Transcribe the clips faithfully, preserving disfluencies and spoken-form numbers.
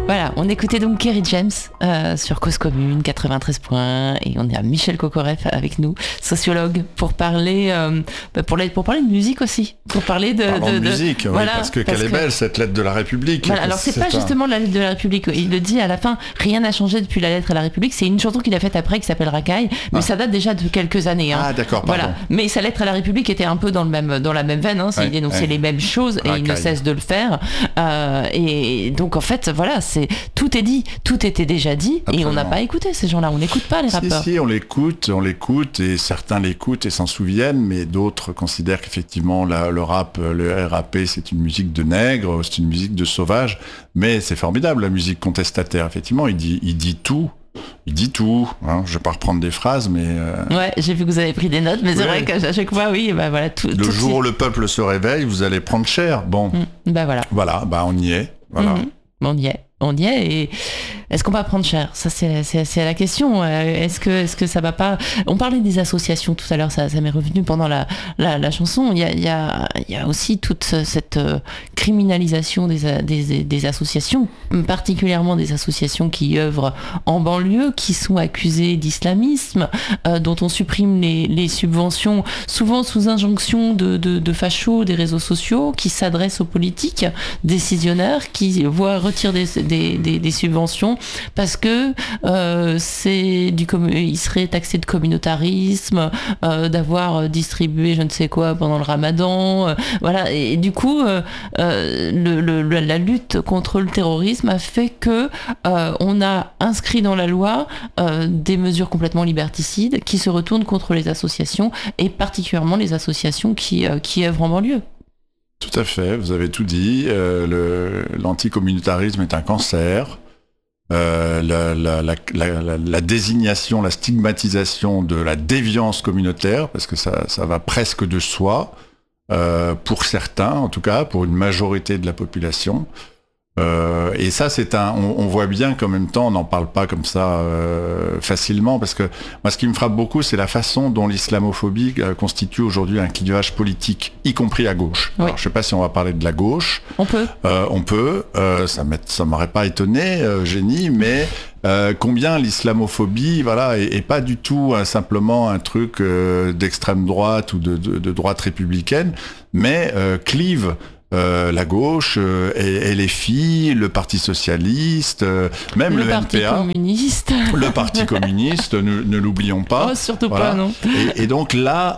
Voilà, on écoutait donc Kerry James euh, sur Cause Commune quatre-vingt-treize points et on est à Michel Cocoref avec nous, sociologue, pour parler, euh, pour, la, pour parler de musique aussi, pour parler de, Parlons de, de, de musique, oui, voilà, parce que parce quelle est que... belle cette lettre de la République. Voilà, alors c'est, c'est pas un... justement la lettre de la République, il le dit à la fin, rien n'a changé depuis la lettre à la République, c'est une chanson qu'il a faite après qui s'appelle Racaille, mais ah. ça date déjà de quelques années. Hein. Ah d'accord, pardon. Voilà, mais sa lettre à la République était un peu dans, le même, dans la même veine, hein, c'est, ouais, il dénonçait ouais. les mêmes choses Racaille. Et il ne cesse de le faire, euh, et donc en fait voilà, c'est, tout est dit, tout était déjà dit. Absolument. Et on n'a pas écouté ces gens-là, on n'écoute pas les rappeurs. Si, si, on l'écoute, on l'écoute, et certains l'écoutent et s'en souviennent, mais d'autres considèrent qu'effectivement la, le rap, le R A P, c'est une musique de nègre, c'est une musique de sauvage, mais c'est formidable la musique contestataire, effectivement, il dit, il dit tout. Il dit tout, hein. Je vais pas reprendre des phrases, mais... Euh... Ouais, j'ai vu que vous avez pris des notes, mais c'est ouais. vrai qu'à chaque fois, oui, bah voilà... Tout, le tout jour y... où le peuple se réveille, vous allez prendre cher, bon. Mmh, bah voilà. Voilà, bah on y est, voilà. Mmh, on y est. On y est, et est-ce qu'on va prendre cher ? Ça, c'est, c'est, c'est la question. Est-ce que, est-ce que ça va pas ? On parlait des associations tout à l'heure, ça, ça m'est revenu pendant la, la, la chanson. Il y a, il y a, il y a aussi toute cette criminalisation des, des, des associations, particulièrement des associations qui œuvrent en banlieue, qui sont accusées d'islamisme, euh, dont on supprime les, les subventions, souvent sous injonction de, de, de fachos des réseaux sociaux, qui s'adressent aux politiques décisionnaires, qui voient retirer des Des, des, des subventions parce que euh, c'est du commun... il serait taxé de communautarisme, euh, d'avoir distribué je ne sais quoi pendant le Ramadan, euh, voilà, et, et du coup euh, euh, le, le, la lutte contre le terrorisme a fait que euh, on a inscrit dans la loi euh, des mesures complètement liberticides qui se retournent contre les associations et particulièrement les associations qui, euh, qui œuvrent en banlieue. Tout à fait, vous avez tout dit. Euh, le, l'anticommunautarisme est un cancer. Euh, la, la, la, la, la désignation, la stigmatisation de la déviance communautaire, parce que ça, ça va presque de soi, euh, pour certains, en tout cas, pour une majorité de la population. Euh, et ça, c'est un. On, on voit bien qu'en même temps, on n'en parle pas comme ça euh, facilement, parce que moi, ce qui me frappe beaucoup, c'est la façon dont l'islamophobie euh, constitue aujourd'hui un clivage politique, y compris à gauche. Oui. Alors, je ne sais pas si on va parler de la gauche. On peut. Euh, on peut. Euh, ça ne m'aurait pas étonné, euh, Génie, mais euh, combien l'islamophobie, voilà, est, est pas du tout euh, simplement un truc euh, d'extrême droite ou de, de, de droite républicaine, mais euh, clive. Euh, la gauche, euh, et, et les filles, le Parti socialiste, euh, même le, le M P A, Parti communiste, le Parti communiste, ne, ne l'oublions pas. Oh, surtout voilà. pas, non. Et, et donc là,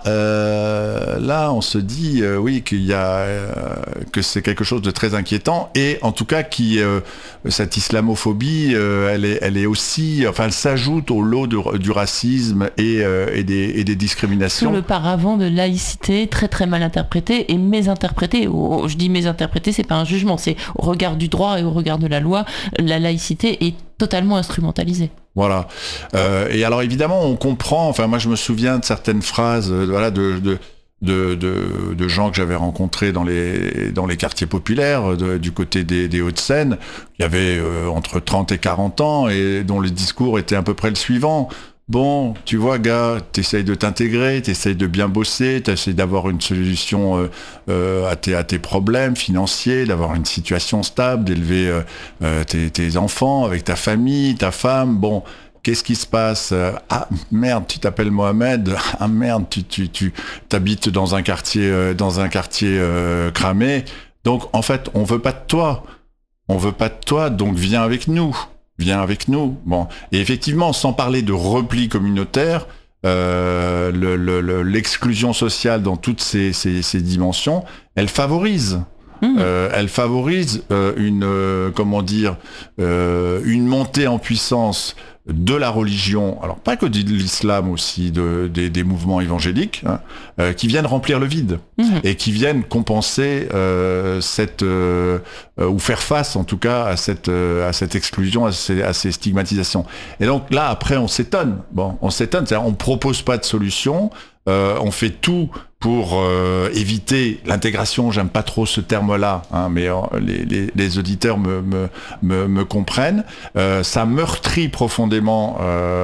euh, là, on se dit, euh, oui, qu'il y a, euh, que c'est quelque chose de très inquiétant, et en tout cas, qui, euh, cette islamophobie, euh, elle est, elle est aussi, enfin, elle s'ajoute au lot de, du racisme et, euh, et, des, et des discriminations. Sous le paravent de laïcité, très très mal interprétée et mésinterprétée. Oh, je dis mésinterprétée, c'est pas un jugement, c'est au regard du droit et au regard de la loi, la laïcité est totalement instrumentalisée. Voilà. Euh, et alors évidemment, on comprend. Enfin, moi, je me souviens de certaines phrases, euh, voilà, de, de de de de gens que j'avais rencontrés dans les dans les quartiers populaires de, du côté des, des Hauts-de-Seine. Il y avait euh, entre trente et quarante ans et dont le discours était à peu près le suivant. Bon, tu vois, gars, t'essayes de t'intégrer, t'essayes de bien bosser, t'essayes d'avoir une solution euh, euh, à, tes, à tes problèmes financiers, d'avoir une situation stable, d'élever euh, euh, tes, tes enfants avec ta famille, ta femme. Bon, qu'est-ce qui se passe ? Ah, merde, tu t'appelles Mohamed. Ah, merde, tu, tu, tu t'habites dans un quartier, euh, dans un quartier euh, cramé. Donc, en fait, on veut pas de toi. On veut pas de toi, donc viens avec nous. Viens avec nous. Bon, et effectivement, sans parler de repli communautaire, euh, le, le, le, l'exclusion sociale dans toutes ces, ces, ces dimensions, elle favorise. Mmh. Euh, elle favorise euh, une, euh, comment dire, euh, une montée en puissance de la religion, alors pas que de l'islam aussi, de, des, des mouvements évangéliques, hein, euh, qui viennent remplir le vide mmh. et qui viennent compenser euh, cette euh, euh, ou faire face en tout cas à cette euh, à cette exclusion, à ces, à ces stigmatisations. Et donc là après on s'étonne, bon on s'étonne, c'est-à-dire on propose pas de solution. Euh, on fait tout pour euh, éviter l'intégration, j'aime pas trop ce terme-là, hein, mais euh, les, les, les auditeurs me, me, me, me comprennent. Euh, ça meurtrit profondément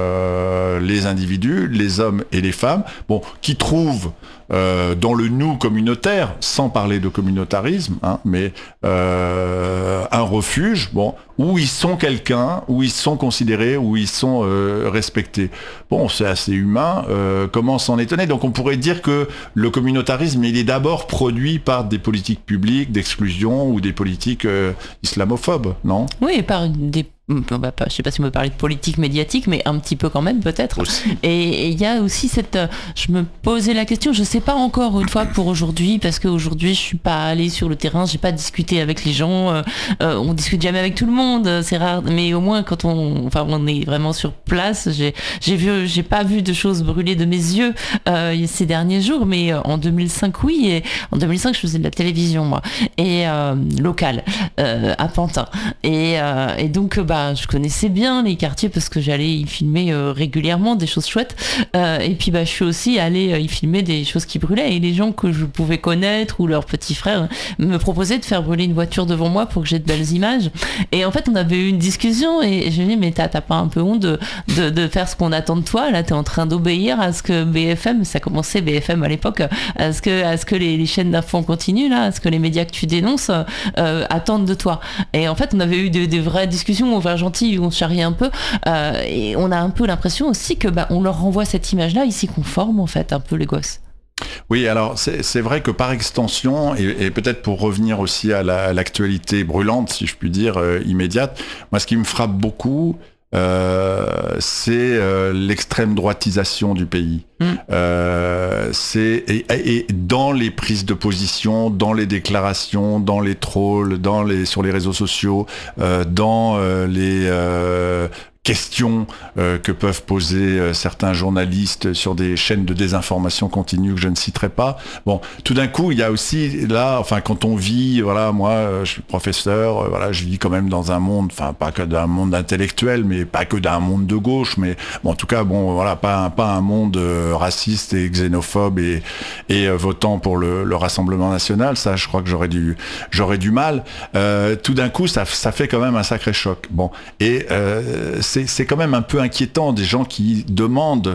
euh, les individus, les hommes et les femmes, bon, qui trouvent euh, dans le nous communautaire, sans parler de communautarisme, hein, mais euh, un refuge, bon, où ils sont quelqu'un, où ils sont considérés, où ils sont euh, respectés. Bon, c'est assez humain, euh, comment s'en étonner? Donc on pourrait dire que le communautarisme, il est d'abord produit par des politiques publiques d'exclusion ou des politiques euh, islamophobes, non? Oui, par des Bah, je sais pas si on peut parler de politique médiatique, mais un petit peu quand même peut-être. Aussi. Et il y a aussi cette, je me posais la question, je sais pas encore une fois pour aujourd'hui, parce qu'aujourd'hui je suis pas allée sur le terrain, j'ai pas discuté avec les gens, euh, euh, on discute jamais avec tout le monde, c'est rare, mais au moins quand on, enfin on est vraiment sur place, j'ai, j'ai vu, j'ai pas vu de choses brûler de mes yeux euh, ces derniers jours, mais en deux mille cinq oui, et en deux mille cinq je faisais de la télévision moi, et euh, locale euh, à Pantin, et, euh, et donc bah je connaissais bien les quartiers parce que j'allais y filmer euh, régulièrement des choses chouettes euh, et puis bah, je suis aussi allée y filmer des choses qui brûlaient et les gens que je pouvais connaître ou leurs petits frères me proposaient de faire brûler une voiture devant moi pour que j'ai de belles images et en fait on avait eu une discussion et je me dis mais t'as, t'as pas un peu honte de, de, de faire ce qu'on attend de toi, là t'es en train d'obéir à ce que B F M, ça commençait B F M à l'époque, à ce que, à ce que les, les chaînes d'infos en continu là, à ce que les médias que tu dénonces euh, attendent de toi. Et en fait on avait eu des, des vraies discussions, on gentil, on se charrie un peu euh, et on a un peu l'impression aussi que bah, on leur renvoie cette image-là, ils s'y conforment en fait un peu les gosses. Oui, alors c'est, c'est vrai que par extension, et, et peut-être pour revenir aussi à, la, à l'actualité brûlante, si je puis dire, euh, immédiate, moi ce qui me frappe beaucoup, Euh, c'est euh, l'extrême droitisation du pays. Mmh. Euh, c'est et, et dans les prises de position, dans les déclarations, dans les trolls, dans les sur les réseaux sociaux, euh, dans euh, les euh, questions euh, que peuvent poser euh, certains journalistes sur des chaînes de désinformation continue que je ne citerai pas. Bon, tout d'un coup, il y a aussi là, enfin, quand on vit, voilà, moi, euh, je suis professeur, euh, voilà, je vis quand même dans un monde, enfin, pas que d'un monde intellectuel, mais pas que d'un monde de gauche, mais bon, en tout cas, bon, voilà, pas un, pas un monde euh, raciste et xénophobe et, et euh, votant pour le, le Rassemblement national. Ça, je crois que j'aurais du, j'aurais du mal. Euh, tout d'un coup, ça, ça fait quand même un sacré choc. Bon, et euh, c'est, c'est quand même un peu inquiétant des gens qui demandent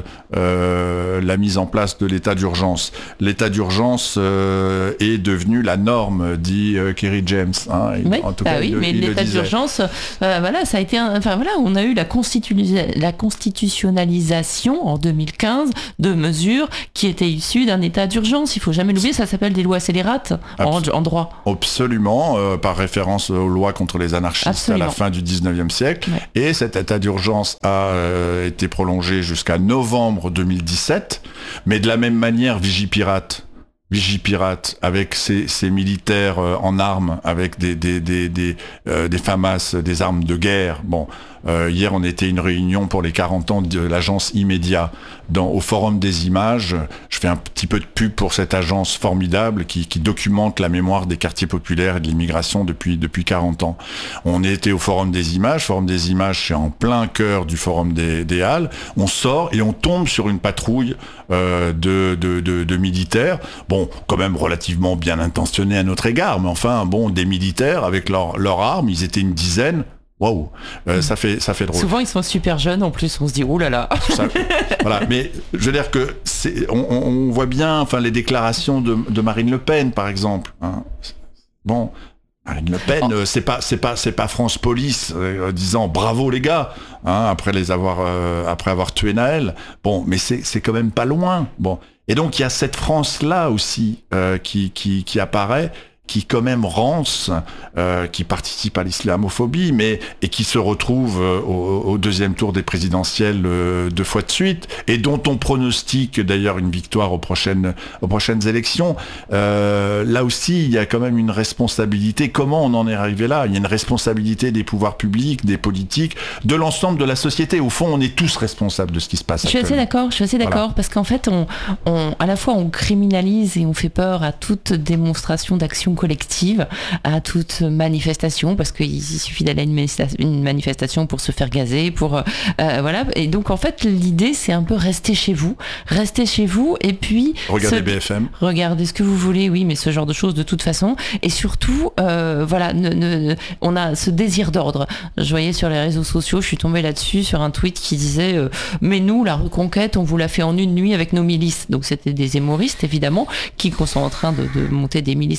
euh, la mise en place de l'état d'urgence. L'état d'urgence euh, est devenu la norme, dit euh, Kerry James. Hein, oui, en tout bah cas, oui, il, mais il l'état d'urgence, euh, voilà, ça a été, un, enfin voilà, on a eu la, constitu- la constitutionnalisation en deux mille quinze de mesures qui étaient issues d'un état d'urgence. Il faut jamais l'oublier, ça s'appelle des lois scélérates en, en droit. Absolument, euh, par référence aux lois contre les anarchistes Absolument. À la fin du dix-neuvième siècle. Ouais. Et cet état d'urgence a euh, été prolongé jusqu'à novembre deux mille dix-sept, mais de la même manière, Vigipirate, Vigipirate, avec ses, ses militaires euh, en armes, avec des des des des, euh, des FAMAS, des armes de guerre. Bon, euh, hier on était à une réunion pour les quarante ans de l'agence Immédia dans au Forum des Images. Je fais un petit peu de pub pour cette agence formidable qui, qui documente la mémoire des quartiers populaires et de l'immigration depuis depuis quarante ans. On était au Forum des Images. Forum des Images, c'est en plein cœur du Forum des, des Halles. On sort et on tombe sur une patrouille euh, de, de de de militaires. Bon, quand même relativement bien intentionnés à notre égard, mais enfin, bon, des militaires avec leurs leurs armes, ils étaient une dizaine. Waouh, euh, mmh. ça fait ça fait drôle. Souvent ils sont super jeunes en plus, on se dit ouh là là. Ça, voilà, mais je veux dire que c'est, on, on voit bien, enfin les déclarations de, de Marine Le Pen par exemple. Hein. Bon, Marine Le Pen, oh. c'est pas c'est pas c'est pas France Police euh, disant bravo les gars, hein, après les avoir euh, après avoir tué Naël. Bon, mais c'est c'est quand même pas loin. Bon, et donc il y a cette France là aussi euh, qui qui qui apparaît, qui quand même rance, euh, qui participe à l'islamophobie, mais et qui se retrouve euh, au, au deuxième tour des présidentielles euh, deux fois de suite, et dont on pronostique d'ailleurs une victoire aux prochaines aux prochaines élections. Euh, là aussi, il y a quand même une responsabilité. Comment on en est arrivé là ? Il y a une responsabilité des pouvoirs publics, des politiques, de l'ensemble de la société. Au fond, on est tous responsables de ce qui se passe. Je suis assez d'accord. Je suis assez d'accord voilà. Parce qu'en fait, on, on, à la fois, on criminalise et on fait peur à toute démonstration d'action collective, à toute manifestation, parce qu'il suffit d'aller à une manifestation pour se faire gazer, pour euh, voilà. Et donc en fait l'idée c'est un peu rester chez vous, rester chez vous et puis regardez B F M, regardez ce que vous voulez, oui, mais ce genre de choses de toute façon. Et surtout euh, voilà, ne, ne, on a ce désir d'ordre. Je voyais sur les réseaux sociaux, je suis tombée là-dessus sur un tweet qui disait euh, mais nous la reconquête on vous l'a fait en une nuit avec nos milices. Donc c'était des hémoristes évidemment qui sont en train de, de monter des milices un petit peu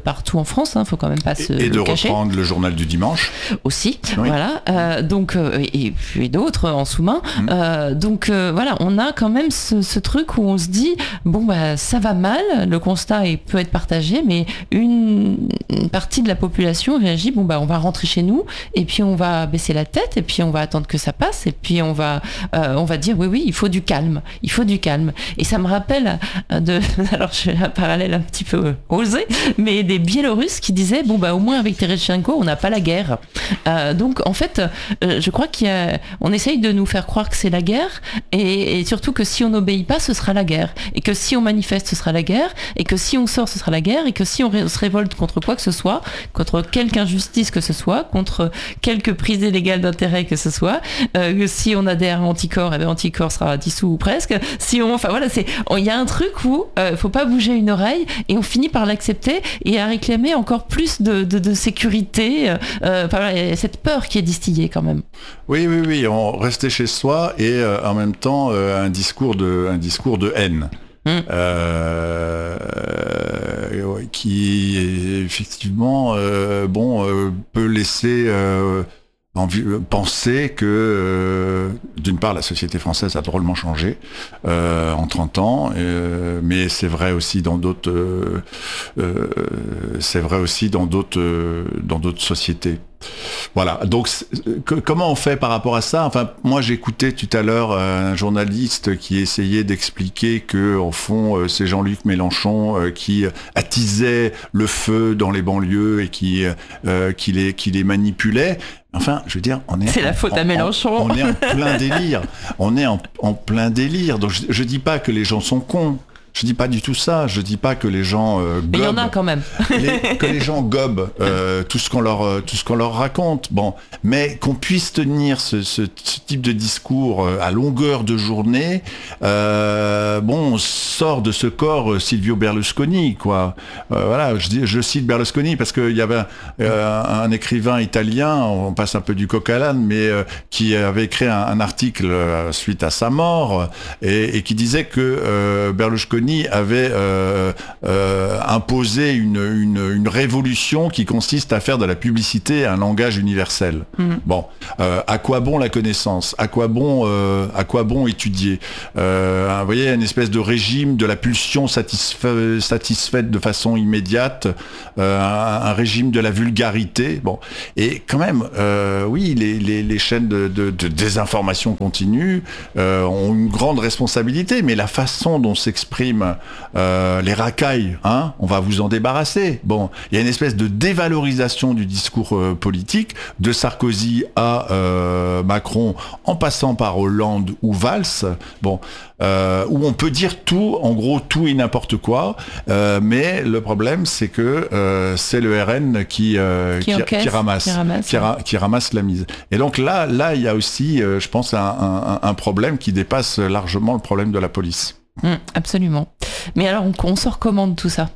partout en France, hein, faut quand même pas se et, et le de cacher. reprendre le journal du dimanche Aussi, oui. voilà. Euh, donc euh, et puis d'autres en sous-main. Mmh. Euh, donc euh, voilà, on a quand même ce, ce truc où on se dit bon bah ça va mal, le constat est, peut être partagé, mais une, une partie de la population réagit bon bah on va rentrer chez nous et puis on va baisser la tête et puis on va attendre que ça passe et puis on va euh, on va dire oui oui il faut du calme, il faut du calme. Et ça me rappelle de alors je fais un parallèle un petit peu osé, mais des Biélorusses qui disaient bon bah au moins avec Tereshchenko on n'a pas la guerre. Euh, donc en fait euh, je crois qu'il y a, on essaye de nous faire croire que c'est la guerre et, et surtout que si on n'obéit pas ce sera la guerre et que si on manifeste ce sera la guerre et que si on sort ce sera la guerre et que si on ré- se révolte contre quoi que ce soit, contre quelque injustice que ce soit, contre quelque prise illégale d'intérêt que ce soit, euh, que si on adhère à Anticorps, eh bien Anticorps sera dissous ou presque. Si on, enfin voilà, c'est, il y a un truc où euh, faut pas bouger une oreille et on finit par l'accepter et à réclamer encore plus de, de, de sécurité. Euh, enfin, voilà, cette peur qui est distillée quand même. Oui, oui, oui, on restait chez soi et euh, en même temps euh, un discours de, un discours de haine. Mmh. Euh, euh, qui effectivement euh, bon euh, peut laisser euh, envie, penser que euh, d'une part la société française a drôlement changé euh, en trente ans, euh, mais c'est vrai aussi dans d'autres euh, euh, c'est vrai aussi dans d'autres euh, dans d'autres sociétés. Voilà, donc que, comment on fait par rapport à ça? Enfin, moi j'écoutais tout à l'heure un journaliste qui essayait d'expliquer que, au fond, c'est Jean-Luc Mélenchon qui attisait le feu dans les banlieues et qui, euh, qui, les, qui les manipulait. Enfin, je veux dire, on est... C'est la faute en, à Mélenchon. On, on est en plein délire. On est en, en plein délire. Donc je, je dis pas que les gens sont cons. Je dis pas du tout ça. Je dis pas que les gens euh, gobent. Mais il y en a quand même. les, que les gens gobent euh, tout ce qu'on leur tout ce qu'on leur raconte. Bon, mais qu'on puisse tenir ce, ce, ce type de discours à longueur de journée. Euh, bon, on sort de ce corps Silvio Berlusconi, quoi. Euh, voilà, je, je cite Berlusconi parce qu'il y avait un, euh, un écrivain italien, on passe un peu du coq à l'âne, mais euh, qui avait écrit un, un article euh, suite à sa mort et, et qui disait que euh, Berlusconi avait euh, euh, imposé une, une, une révolution qui consiste à faire de la publicité un langage universel. Mmh. Bon, euh, à quoi bon la connaissance? À quoi bon, euh, à quoi bon étudier? euh, Vous voyez, une espèce de régime de la pulsion satisfa- satisfaite de façon immédiate, euh, un, un régime de la vulgarité. Bon, et quand même, euh, oui, les, les, les chaînes de, de, de désinformation continue euh, ont une grande responsabilité, mais la façon dont s'exprime Euh, les racailles, hein, on va vous en débarrasser. Bon, il y a une espèce de dévalorisation du discours euh, politique, de Sarkozy à euh, Macron, en passant par Hollande ou Valls. Bon, euh, où on peut dire tout, en gros tout et n'importe quoi, euh, mais le problème c'est que euh, c'est le R N qui euh, qui, qui, encaisse, qui ramasse, qui ramasse, qui, ra- qui ramasse la mise. Et donc là, là, il y a aussi, euh, je pense, un, un, un problème qui dépasse largement le problème de la police. Mmh, absolument. Mais alors, on, on sort comment de tout ça?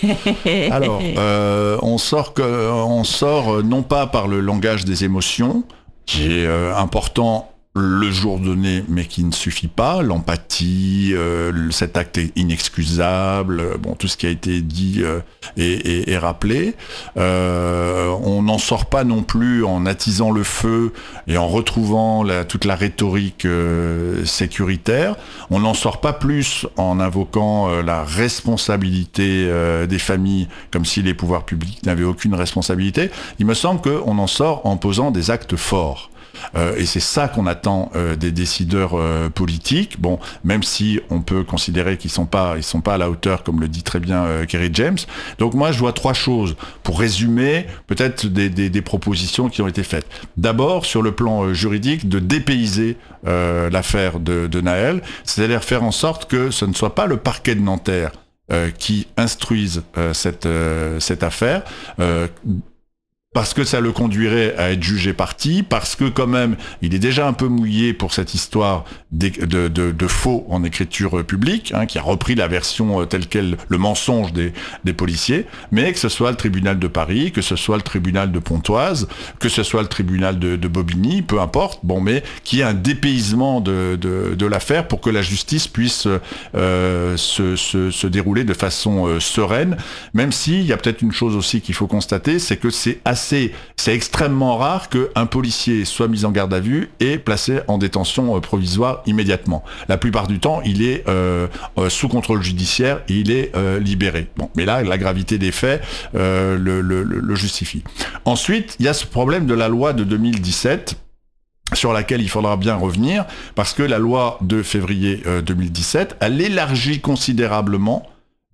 Alors, euh, on sort que, on sort non pas par le langage des émotions, qui est euh, important le jour donné, mais qui ne suffit pas, l'empathie, euh, cet acte est inexcusable, bon, tout ce qui a été dit euh, est, est, est rappelé. Euh, on n'en sort pas non plus en attisant le feu et en retrouvant la, toute la rhétorique euh, sécuritaire. On n'en sort pas plus en invoquant euh, la responsabilité euh, des familles, comme si les pouvoirs publics n'avaient aucune responsabilité. Il me semble qu'on en sort en posant des actes forts. Euh, et c'est ça qu'on attend euh, des décideurs euh, politiques. Bon, même si on peut considérer qu'ils sont pas, ils sont pas à la hauteur, comme le dit très bien euh, Kerry James. Donc moi, je vois trois choses pour résumer peut-être des, des, des propositions qui ont été faites. D'abord, sur le plan euh, juridique, de dépayser euh, l'affaire de, de Naël, c'est-à-dire faire en sorte que ce ne soit pas le parquet de Nanterre euh, qui instruise euh, cette, euh, cette affaire. Euh, parce que ça le conduirait à être jugé parti, parce que quand même, il est déjà un peu mouillé pour cette histoire de, de, de, de faux en écriture publique, hein, qui a repris la version telle quelle, le mensonge des, des policiers, mais que ce soit le tribunal de Paris, que ce soit le tribunal de Pontoise, que ce soit le tribunal de, de Bobigny, peu importe, bon, mais qu'il y ait un dépaysement de, de, de l'affaire pour que la justice puisse euh, se, se, se dérouler de façon euh, sereine, même s'il y a peut-être une chose aussi qu'il faut constater, c'est que c'est assez C'est, c'est extrêmement rare qu'un policier soit mis en garde à vue et placé en détention provisoire immédiatement. La plupart du temps, il est euh, euh, sous contrôle judiciaire et il est euh, libéré. Bon, mais là, la gravité des faits euh, le, le, le justifie. Ensuite, il y a ce problème de la loi de deux mille dix-sept, sur laquelle il faudra bien revenir, parce que la loi de février euh, deux mille dix-sept, elle élargit considérablement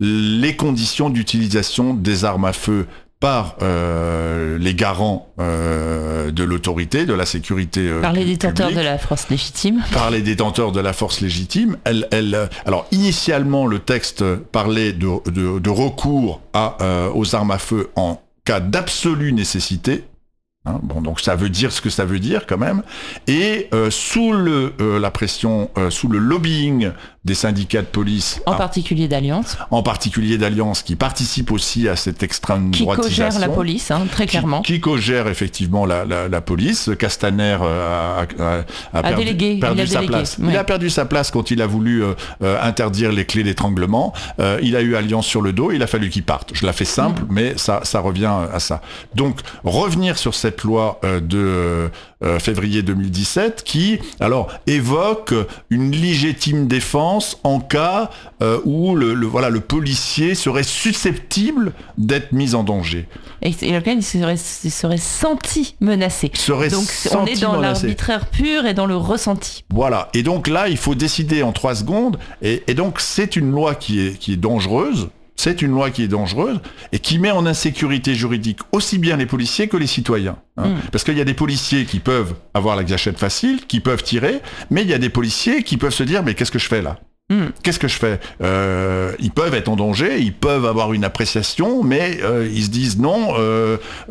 les conditions d'utilisation des armes à feu par euh, les garants euh, de l'autorité, de la sécurité euh, par les détenteurs publique, de la force légitime. Par les détenteurs de la force légitime. Elle, elle, alors initialement, le texte parlait de, de, de recours à, euh, aux armes à feu en cas d'absolue nécessité. Hein, bon, donc ça veut dire ce que ça veut dire quand même. Et euh, sous le, euh, la pression, euh, sous le lobbying des syndicats de police, en hein, particulier d'Alliance, en particulier d'Alliance, qui participe aussi à cette extrême qui droitisation, co-gère la police, hein, très clairement, qui, qui co-gère effectivement la, la, la police. Castaner euh, a, a, a, a perdu, délégué, perdu il a sa délégué, place. ouais. Il a perdu sa place quand il a voulu euh, euh, interdire les clés d'étranglement. Euh, il a eu Alliance sur le dos. Il a fallu qu'il parte. Je la fais simple, mmh. mais ça, ça revient à ça. Donc revenir sur cette loi euh, de euh, euh, février deux mille dix-sept qui, alors, évoque une légitime défense en cas euh, où le, le, voilà, le policier serait susceptible d'être mis en danger. Et, et lequel il serait, il serait senti menacé. Serait donc senti on est dans menacé. L'arbitraire pur et dans le ressenti. Voilà. Et donc là, il faut décider en trois secondes. Et, et donc c'est une loi qui est, qui est dangereuse. C'est une loi qui est dangereuse et qui met en insécurité juridique aussi bien les policiers que les citoyens. Hein. Mmh. Parce qu'il y a des policiers qui peuvent avoir la gâchette facile, qui peuvent tirer, mais il y a des policiers qui peuvent se dire « mais qu'est-ce que je fais là ?» Mmh. Qu'est-ce que je fais euh, Ils peuvent être en danger, ils peuvent avoir une appréciation, mais euh, ils se disent non, euh,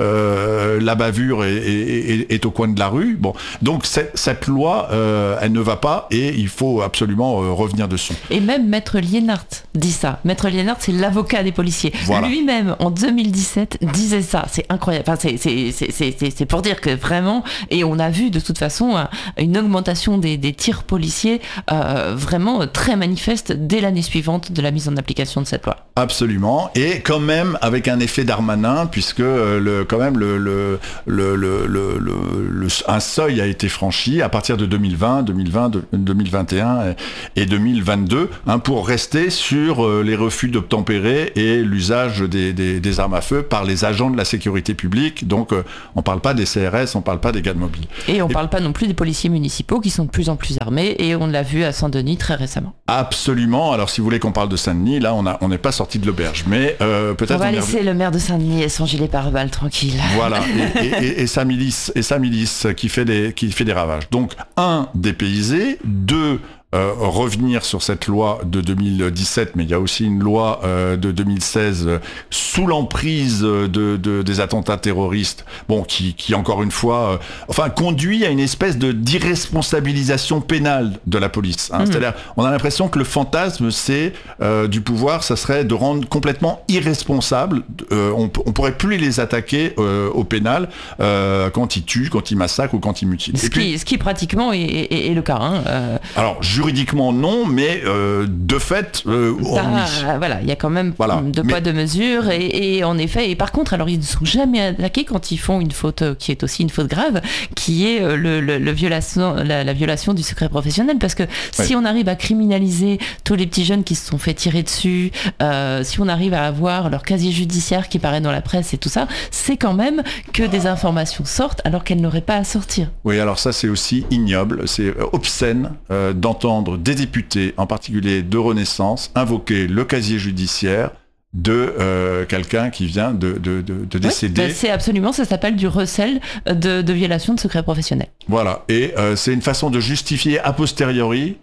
euh, la bavure est, est, est, est au coin de la rue. Bon, donc cette loi, euh, elle ne va pas et il faut absolument euh, revenir dessus. Et même Maître Liénart dit ça. Maître Liénart, c'est l'avocat des policiers. Voilà. Lui-même, en deux mille dix-sept, disait ça. C'est incroyable. Enfin, c'est, c'est, c'est, c'est, c'est pour dire que vraiment, et on a vu de toute façon une augmentation des, des tirs policiers euh, vraiment très manifeste dès l'année suivante de la mise en application de cette loi. Absolument, et quand même avec un effet Darmanin, puisque le, quand même le, le, le, le, le, le, un seuil a été franchi à partir de deux mille vingt, deux mille vingt, deux mille vingt et un et deux mille vingt-deux, hein, pour rester sur les refus d'obtempérer et l'usage des, des, des armes à feu par les agents de la sécurité publique. Donc on ne parle pas des C R S, on ne parle pas des gardes mobiles. Et on ne parle pas non plus des policiers municipaux qui sont de plus en plus armés, et on l'a vu à Saint-Denis très récemment. Absolument. Alors si vous voulez qu'on parle de Saint-Denis, là on a, on n'est pas sorti de l'auberge, mais euh, peut-être on va on laisser le maire de Saint-Denis et son gilet pare-balles tranquille. Voilà, et, et, et, et sa milice, et sa milice qui fait des, qui fait des ravages. Donc un, dépayser, deux, Euh, revenir sur cette loi de deux mille dix-sept, mais il y a aussi une loi euh, de deux mille seize euh, sous l'emprise de, de, des attentats terroristes, bon, qui, qui encore une fois, euh, enfin, conduit à une espèce de d'irresponsabilisation pénale de la police. Hein. Mmh. C'est-à-dire, on a l'impression que le fantasme, c'est euh, du pouvoir, ça serait de rendre complètement irresponsable. Euh, on, on pourrait plus les attaquer euh, au pénal euh, quand ils tuent, quand ils massacrent ou quand ils mutilent. Ce, Et puis, qui, ce qui pratiquement est, est, est le cas. Hein. Euh... Alors, juridiquement non, mais euh, de fait, euh, bah, oui. Voilà, il y a quand même voilà. de mais... poids de mesure, et, et en effet, et par contre, alors ils ne sont jamais attaqués quand ils font une faute qui est aussi une faute grave, qui est le, le, le violation, la, la violation du secret professionnel, parce que si ouais. on arrive à criminaliser tous les petits jeunes qui se sont fait tirer dessus, euh, si on arrive à avoir leur casier judiciaire qui paraît dans la presse et tout ça, c'est quand même que des informations sortent alors qu'elles n'auraient pas à sortir. Oui, alors ça c'est aussi ignoble, c'est obscène euh, d'entendre des députés, en particulier de Renaissance, invoquer le casier judiciaire de euh, quelqu'un qui vient de, de, de, de décéder. Oui, ben c'est absolument, ça s'appelle du recel de, de violation de secret professionnel. Voilà, et euh, c'est une façon de justifier a posteriori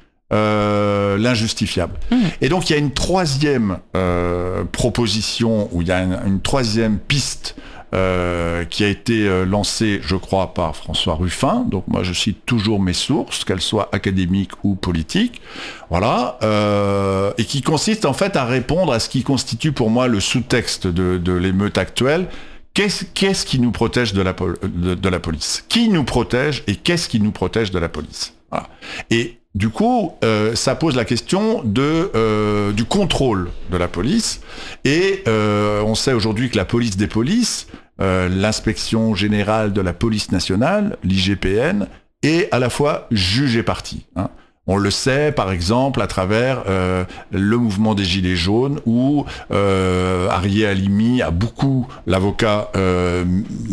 Euh, l'injustifiable. Mmh. Et donc il y a une troisième euh, proposition, ou il y a une, une troisième piste euh, qui a été euh, lancé, je crois, par François Ruffin. Donc moi, je cite toujours mes sources, qu'elles soient académiques ou politiques. Voilà, euh, et qui consiste en fait à répondre à ce qui constitue pour moi le sous-texte de, de l'émeute actuelle. Qu'est-ce, qu'est-ce qui nous protège de la, de, de la police ? Qui nous protège et qu'est-ce qui nous protège de la police ? Voilà. Et du coup, euh, ça pose la question de, euh, du contrôle de la police. Et euh, on sait aujourd'hui que la police des polices, euh, l'inspection générale de la police nationale, l'I G P N, est à la fois juge et partie, hein. On le sait, par exemple, à travers euh, le mouvement des Gilets jaunes, où euh, Arié Halimi a beaucoup, l'avocat... Euh,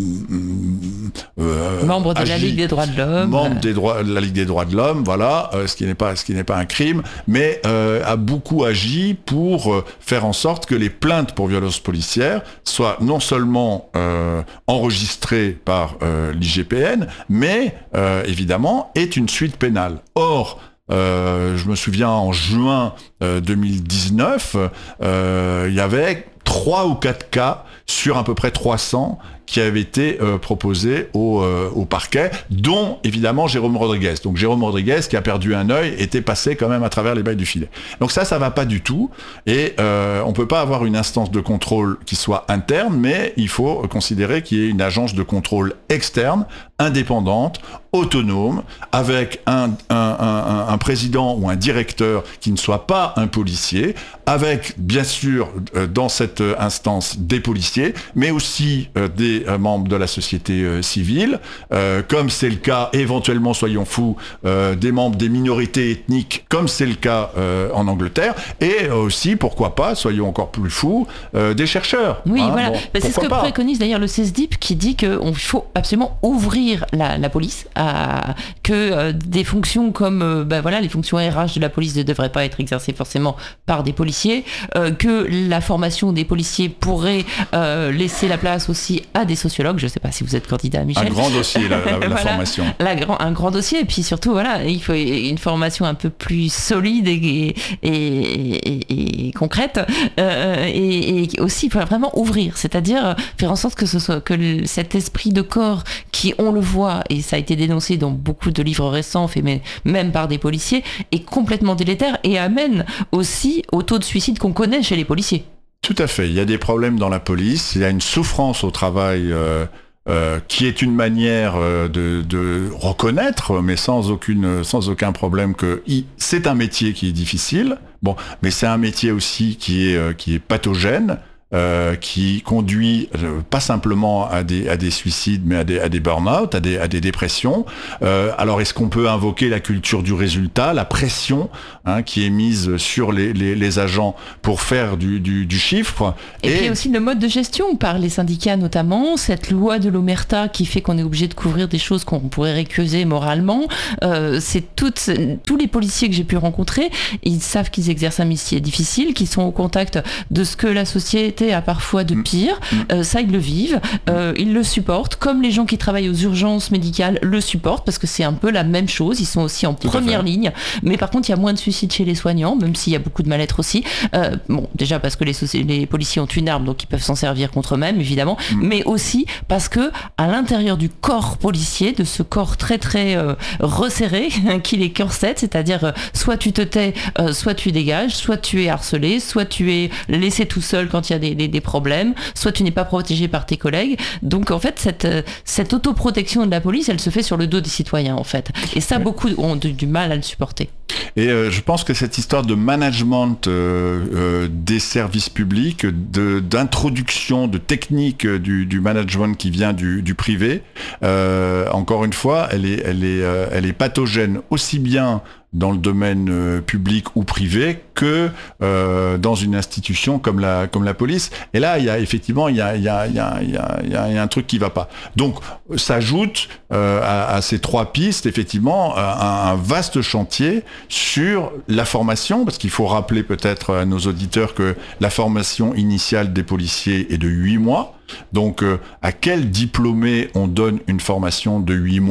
euh, membre de agi, la Ligue des droits de l'homme. Membre des droits, de la Ligue des droits de l'homme, voilà, euh, ce qui n'est pas, ce qui n'est pas un crime, mais euh, a beaucoup agi pour euh, faire en sorte que les plaintes pour violences policières soient non seulement euh, enregistrées par euh, l'I G P N, mais euh, évidemment est une suite pénale. Or, Euh, je me souviens en juin euh, deux mille dix-neuf, euh, il y avait trois ou quatre cas sur à peu près trois cents qui avaient été euh, proposés au, euh, au parquet, dont évidemment Jérôme Rodriguez. Donc Jérôme Rodriguez, qui a perdu un œil, était passé quand même à travers les mailles du filet. Donc ça, ça va pas du tout. Et euh, on peut pas avoir une instance de contrôle qui soit interne, mais il faut considérer qu'il y ait une agence de contrôle externe, indépendante, autonome, avec un, un, un, un président ou un directeur qui ne soit pas un policier, avec bien sûr dans cette instance des policiers, mais aussi euh, des euh, membres de la société euh, civile, euh, comme c'est le cas, éventuellement, soyons fous, euh, des membres des minorités ethniques, comme c'est le cas euh, en Angleterre, et aussi, pourquoi pas, soyons encore plus fous, euh, des chercheurs. Oui, hein, voilà. bon, bah, c'est ce que pas. préconise d'ailleurs le CESDIP, qui dit qu'il faut absolument ouvrir la, la police, à, que euh, des fonctions comme euh, bah, voilà, les fonctions R H de la police ne devraient pas être exercées forcément par des policiers, euh, que la formation des policiers pourrait euh, laisser la place aussi à des sociologues. Je ne sais pas si vous êtes candidat, Michel. Un grand dossier, la, la, la voilà, formation. La, un grand dossier, et puis surtout, voilà, il faut une formation un peu plus solide et, et, et, et, et concrète, euh, et, et aussi vraiment ouvrir, c'est-à-dire faire en sorte que, ce soit, que cet esprit de corps qui, on le voit, et ça a été dénoncé dans beaucoup de livres récents, faits même par des policiers, est complètement délétère et amène aussi au taux de suicide qu'on connaît chez les policiers. Tout à fait. Il y a des problèmes dans la police. Il y a une souffrance au travail euh, euh, qui est une manière euh, de, de reconnaître, mais sans aucune, sans aucun problème, que y, c'est un métier qui est difficile. Bon, mais c'est un métier aussi qui est, euh, qui est pathogène. Euh, qui conduit euh, pas simplement à des, à des suicides, mais à des, à des burn-out, à des, à des dépressions. Euh, alors, est-ce qu'on peut invoquer la culture du résultat, la pression hein, qui est mise sur les, les, les agents pour faire du, du, du chiffre? Et, et puis aussi le mode de gestion par les syndicats notamment, cette loi de l'omerta qui fait qu'on est obligé de couvrir des choses qu'on pourrait récuser moralement. Euh, c'est toutes, tous les policiers que j'ai pu rencontrer, ils savent qu'ils exercent un métier difficile, qu'ils sont au contact de ce que la société a parfois de pire, euh, ça ils le vivent, euh, ils le supportent, comme les gens qui travaillent aux urgences médicales le supportent, parce que c'est un peu la même chose, ils sont aussi en Tout première ligne, mais par contre il y a moins de suicides chez les soignants, même s'il y a beaucoup de mal-être aussi, euh, bon déjà parce que les, soci- les policiers ont une arme, donc ils peuvent s'en servir contre eux-mêmes évidemment, mm. mais aussi parce que à l'intérieur du corps policier, de ce corps très très euh, resserré, qui les corsette, c'est-à-dire euh, soit tu te tais, euh, soit tu dégages, soit tu es harcelé, soit tu es laissé tout seul quand il y a des Des, des problèmes, soit tu n'es pas protégé par tes collègues. Donc en fait, cette, cette autoprotection de la police, elle se fait sur le dos des citoyens en fait. Et ça, beaucoup ont du, du mal à le supporter. Et euh, je pense que cette histoire de management euh, euh, des services publics, de, d'introduction de techniques du, du management qui vient du, du privé, euh, encore une fois, elle est, elle est, euh, elle est pathogène aussi bien dans le domaine euh, public ou privé que euh, dans une institution comme la comme la police. Et là, il y a effectivement il y a il y a il y a il y a, il y a, il y a un truc qui va pas. Donc s'ajoute euh, à, à ces trois pistes effectivement un, un vaste chantier sur la formation, parce qu'il faut rappeler peut-être à nos auditeurs que la formation initiale des policiers est de huit mois. Donc euh, à quel diplômé on donne une formation de huit mois?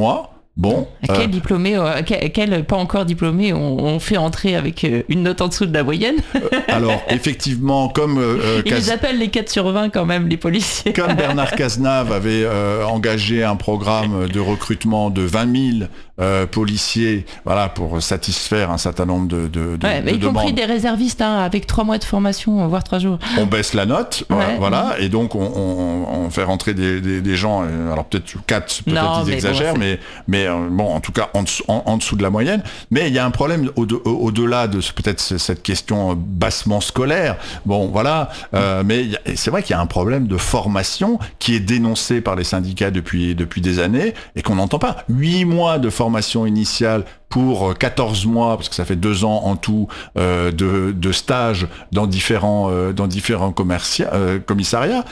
Bon. Quel euh, diplômé, euh, quel, quel pas encore diplômé, on, on fait entrer avec euh, une note en dessous de la moyenne. alors, effectivement, comme... Euh, Ils Cas- les appellent les quatre sur vingt quand même, les policiers. Comme Bernard Cazenave avait euh, engagé un programme de recrutement de vingt mille euh, policiers, voilà, pour satisfaire un certain nombre de, de, de, Ouais, mais de y demandes. compris des réservistes hein, avec trois mois de formation, voire trois jours. On baisse la note, Ouais. voilà, et donc on, on, on fait rentrer des, des, des gens, euh, alors peut-être quatre, peut-être Non, ils mais exagèrent, bon, mais, mais euh, bon, en tout cas en dessous, en, en dessous de la moyenne. Mais il y a un problème au- au- au-delà de ce- peut-être ce- cette question bassement scolaire. Bon, voilà, euh, mais il y a- c'est vrai qu'il y a un problème de formation qui est dénoncé par les syndicats depuis, depuis des années et qu'on n'entend pas. Huit mois de formation initiale pour quatorze mois, parce que ça fait deux ans en tout, euh, de, de stage dans différents, euh, dans différents commercia- euh, commissariats,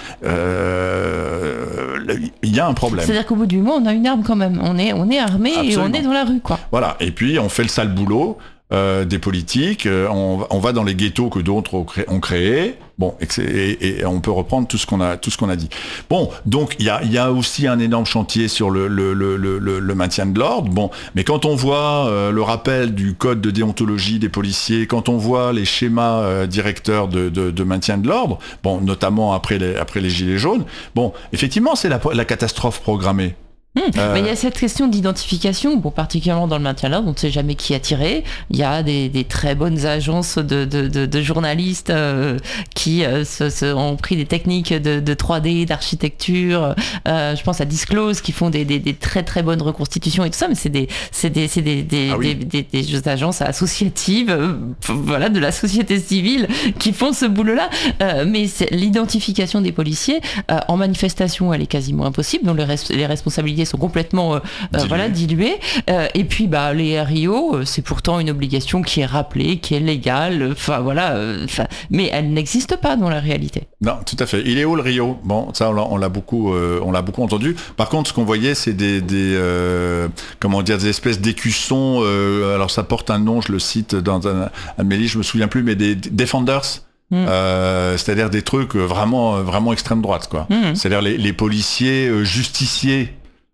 euh, il y a un problème. C'est-à-dire qu'au bout du mois, on a une arme quand même. On est, on est armé et Absolument. on est dans la rue, quoi. Voilà, et puis on fait le sale boulot euh, des politiques, euh, on, on va dans les ghettos que d'autres ont, cré- ont créés, bon, et, que c'est- et, et on peut reprendre tout ce qu'on a, tout ce qu'on a dit. Bon, donc il y a, il y a aussi un énorme chantier sur le, le, le, le, le- le maintien de l'ordre, bon, mais quand on voit euh, le rappel du code de déontologie des policiers, quand on voit les schémas euh, directeurs de, de, de maintien de l'ordre, bon, notamment après les, après les gilets jaunes, bon, effectivement, c'est la, la catastrophe programmée. Mmh. Euh, Mais il y a cette question d'identification, bon, particulièrement dans le maintien de l'ordre, on ne sait jamais qui a tiré. Il y a des, des très bonnes agences de, de, de, de journalistes euh, qui euh, se, se, ont pris des techniques de, de trois D, d'architecture. Euh, je pense à Disclose qui font des, des, des très très bonnes reconstitutions et tout ça, mais c'est des, c'est des, c'est des, des, Ah oui. des, des, des agences associatives, euh, voilà, de la société civile qui font ce boulot-là. Euh, mais c'est l'identification des policiers euh, en manifestation, elle est quasiment impossible, donc les, res- les responsabilités sont complètement euh, euh, voilà, diluées. Euh, et puis bah, les R I O, euh, c'est pourtant une obligation qui est rappelée, qui est légale, enfin voilà, euh, mais elle n'existe pas dans la réalité. Non, tout à fait. Il est où le Rio? Bon, ça on l'a, on l'a beaucoup, euh, on l'a beaucoup entendu. Par contre, ce qu'on voyait, c'est des, des euh, comment dire, des espèces d'écussons. Euh, alors ça porte un nom, je le cite dans un, un de mes livres, je me souviens plus, mais des, des Defenders. Mmh. Euh, c'est-à-dire des trucs vraiment, vraiment extrême droite, quoi. Mmh. C'est-à-dire les, les policiers euh, justiciers.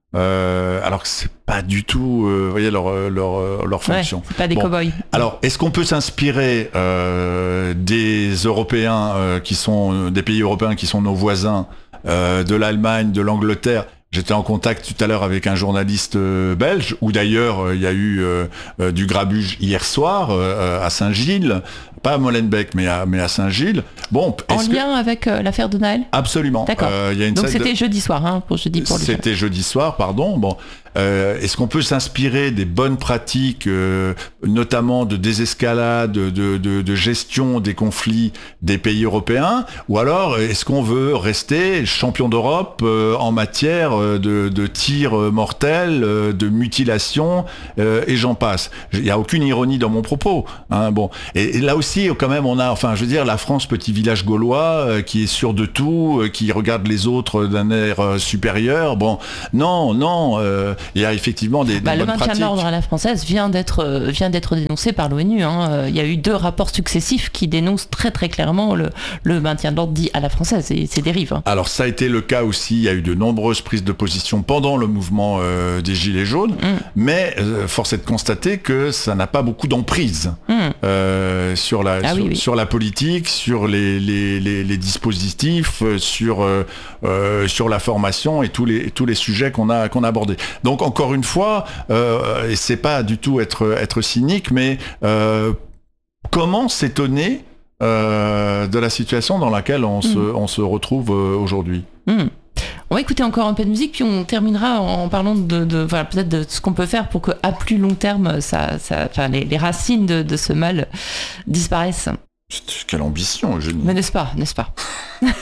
Euh, alors que c'est pas du tout, euh, vous voyez, leur, leur, leur fonction. Ouais, c'est pas des bon. cow-boys. Alors, est-ce qu'on peut s'inspirer euh, des Européens euh, qui sont, des pays européens qui sont nos voisins, euh, de l'Allemagne, de l'Angleterre? J'étais en contact tout à l'heure avec un journaliste euh, belge, où d'ailleurs euh, il y a eu euh, euh, du grabuge hier soir euh, à Saint-Gilles, pas à Molenbeek, mais à, mais à Saint-Gilles. Bon, en lien que... avec euh, l'affaire de Naël? Absolument. D'accord. Euh, y a une Donc c'était de... jeudi soir, hein, pour jeudi pour C'était le jeudi soir, pardon. Bon, euh, est-ce qu'on peut s'inspirer des bonnes pratiques, euh, notamment de désescalade, de, de, de gestion des conflits des pays européens, ou alors est-ce qu'on veut rester champion d'Europe euh, en matière de, de tirs mortels, de mutilation, euh, et j'en passe. Il n'y a aucune ironie dans mon propos. Hein, bon, et, et là aussi, quand même, on a, enfin, je veux dire, la France, petit village gaulois, euh, qui est sûr de tout, euh, qui regarde les autres d'un air euh, supérieur. Bon, non, non. Euh, il y a effectivement des, des bah, bonnes pratiques. Le maintien de l'ordre à la française vient d'être euh, vient d'être dénoncé par l'ONU. Hein. Il y a eu deux rapports successifs qui dénoncent très très clairement le, le maintien de l'ordre dit à la française et ses dérives. Hein. Alors ça a été le cas aussi. Il y a eu de nombreuses prises de position pendant le mouvement euh, des Gilets jaunes, mm. mais euh, force est de constater que ça n'a pas beaucoup d'emprise mm. euh, sur la ah, sur, oui, oui. sur la politique, sur les les, les, les dispositifs, sur euh, euh, sur la formation et tous les tous les sujets qu'on a qu'on a abordés. Donc encore une fois, euh, et c'est pas du tout être être cynique, mais euh, comment s'étonner euh, de la situation dans laquelle on mm. se on se retrouve euh, aujourd'hui. Mm. On va écouter encore un peu de musique, puis on terminera en parlant de, de voilà, peut-être de ce qu'on peut faire pour qu'à plus long terme, ça, ça, enfin, les, les racines de, de ce mal disparaissent. Quelle ambition, Eugénie. Mais n'est-ce pas, n'est-ce pas?